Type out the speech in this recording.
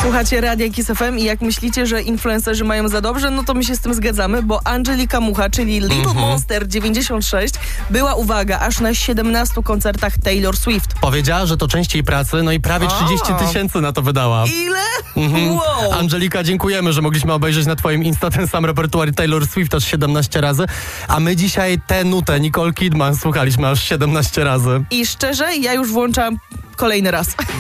Słuchacie Radia Kiss FM i jak myślicie, że influencerzy mają za dobrze, no to my się z tym zgadzamy, bo Angelika Mucha, czyli Little Monster 96, była, uwaga, aż na 17 koncertach Taylor Swift. Powiedziała, że to częściej pracy, no i prawie 30 000 na to wydała. Ile? Wow! Angelika, dziękujemy, że mogliśmy obejrzeć na twoim Insta ten sam repertuar Taylor Swift aż 17 razy, a my dzisiaj tę nutę Nicole Kidman słuchaliśmy aż 17 razy. I szczerze, ja już włączam kolejny raz.